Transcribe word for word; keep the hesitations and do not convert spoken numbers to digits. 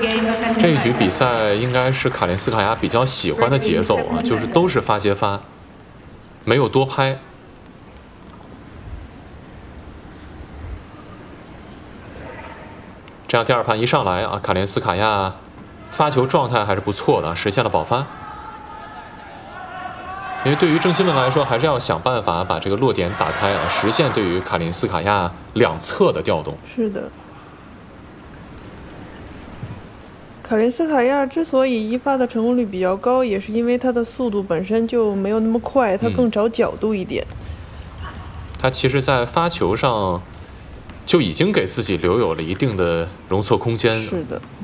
这一局比赛应该是卡林斯卡娅比较喜欢的节奏啊，就是都是发接发，没有多拍。这样第二盘一上来啊，卡林斯卡娅发球状态还是不错的，实现了保发。因为对于郑钦文来说，还是要想办法把这个落点打开啊，实现对于卡林斯卡娅两侧的调动。 是的。卡林斯卡娅之所以一发的成功率比较高，也是因为她的速度本身就没有那么快，她更找角度一点。 嗯、她其实，在发球上就已经给自己留有了一定的容错空间。 是的。